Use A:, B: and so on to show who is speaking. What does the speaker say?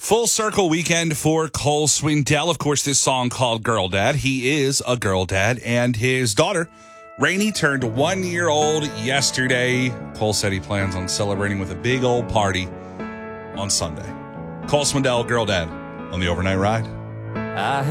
A: Full circle weekend for Cole Swindell. Of course, this song called Girl Dad. He is a girl dad, and his daughter, Rainey, turned 1 year old yesterday. Cole said he plans on celebrating with a big old party on Sunday. Cole Swindell, Girl Dad, on the Overnight Ride.